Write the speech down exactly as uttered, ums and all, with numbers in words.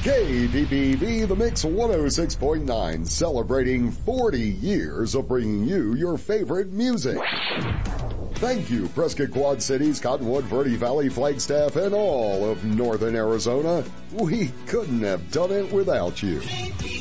K P P V The Mix one oh six point nine, celebrating forty years of bringing you your favorite music. Thank you, Prescott Quad Cities, Cottonwood, Verde Valley, Flagstaff, and all of Northern Arizona. We couldn't have done it without you.